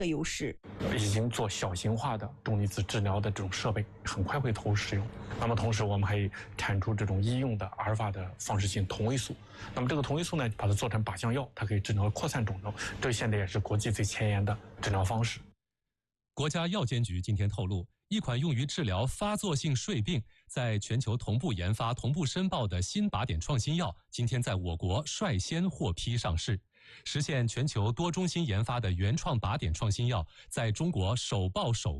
的优势。 已经做小型化的重离子治疗的这种设备很快会投入使用。那么同时我们还产出这种医用的阿尔法的放射性同位素。那么这个同位素呢，把它做成靶向药，它可以治疗扩散肿瘤，这现在也是国际最前沿的治疗方式。 国家药监局今天透露，一款用于治疗发作性睡病、在全球同步研发、同步申报的新靶点创新药，今天在我国率先获批上市，实现全球多中心研发的原创靶点创新药在中国首报首